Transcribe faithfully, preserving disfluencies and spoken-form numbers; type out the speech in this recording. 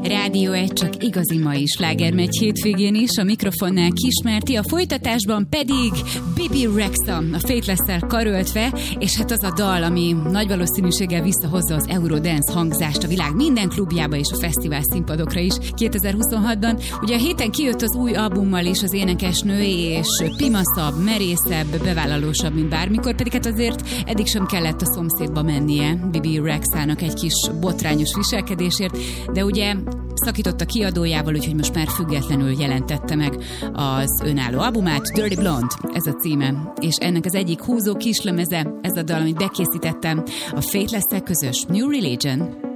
Rádió egy csak igazi mai sláger megy hétvégén is, a mikrofonnál Kismerti, a folytatásban pedig Bebe Rexha, a Faithless-szel karöltve, és hát az a dal, ami nagy valószínűséggel visszahozza az Eurodance hangzást a világ minden klubjába és a fesztivál színpadokra is kétezer-huszonhatban. Ugye a héten kijött az új albummal is az énekesnő, és pimaszabb, merészebb, bevállalósabb, mint bármikor, pedig hát azért eddig sem kellett a szomszédba mennie Bebe Rexhának egy kis botrányos viselkedésért, de ugye szakított a kiadójával, úgyhogy most már függetlenül jelentette meg az önálló albumát, Dirty Blonde, ez a címe, és ennek az egyik húzó kislemeze, ez a dal, amit bekészítettem, a Faithless-szel közös New Religion.